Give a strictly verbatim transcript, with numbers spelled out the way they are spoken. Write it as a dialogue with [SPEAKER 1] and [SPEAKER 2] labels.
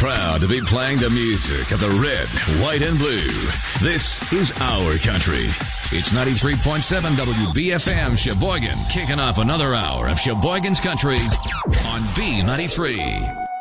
[SPEAKER 1] proud to be playing the music of the red, white, and blue. This is our country. It's ninety-three point seven W B F M Sheboygan, kicking off another hour of Sheboygan's Country on B ninety-three.